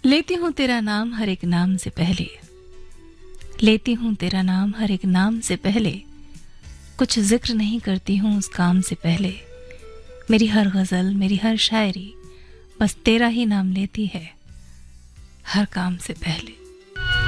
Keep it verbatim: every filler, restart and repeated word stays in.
लेती हूँ तेरा नाम हर एक नाम से पहले, लेती हूँ तेरा नाम हर एक नाम से पहले, कुछ जिक्र नहीं करती हूँ उस काम से पहले। मेरी हर गज़ल, मेरी हर शायरी बस तेरा ही नाम लेती है हर काम से पहले।